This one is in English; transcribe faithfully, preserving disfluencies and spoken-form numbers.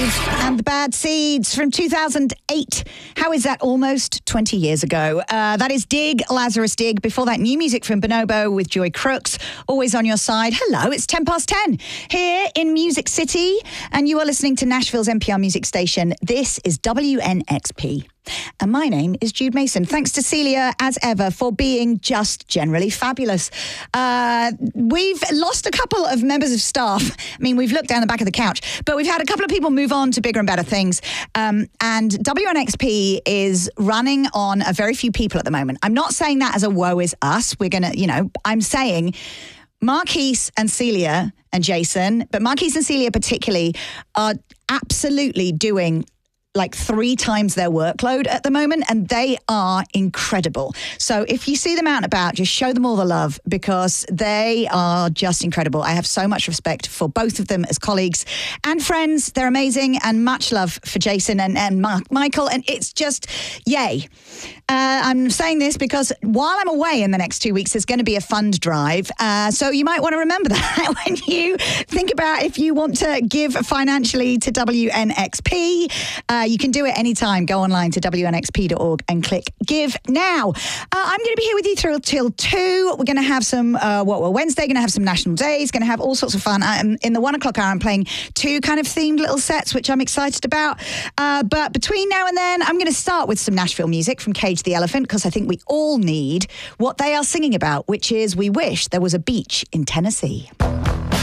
and the Bad Seeds from two thousand eight. How is that almost twenty years ago? Uh, that is Dig, Lazarus Dig. Before that, new music from Bonobo with Joy Crooks. Always on your side. Hello, it's ten past ten here in Music City, and you are listening to Nashville's N P R music station. This is W N X P. And my name is Jude Mason. Thanks to Celia, as ever, for being just generally fabulous. Uh, we've lost a couple of members of staff. I mean, we've looked down the back of the couch, but we've had a couple of people move on to bigger and better things. Um, and W N X P is running on a very few people at the moment. I'm not saying that as a woe is us. We're going to, you know, I'm saying Marquise and Celia and Jason, but Marquise and Celia particularly are absolutely doing like three times their workload at the moment, and they are incredible. So if you see them out and about, just show them all the love because they are just incredible. I have so much respect for both of them as colleagues and friends. They're amazing, and much love for Jason and, and Mark, Michael, and it's just yay. Uh, I'm saying this because while I'm away in the next two weeks, there's going to be a fund drive. Uh, so you might want to remember that when you think about if you want to give financially to W N X P. Uh, you can do it anytime. Go online to W N X P dot org and click Give Now. Uh, I'm going to be here with you through till two. We're going to have some, uh, what, well, Wednesday, going to have some national days, going to have all sorts of fun. Um, in the one o'clock hour, I'm playing two kind of themed little sets, which I'm excited about. Uh, but between now and then, I'm going to start with some Nashville music from Cage the Elephant, because I think we all need what they are singing about, which is we wish there was a beach in Tennessee.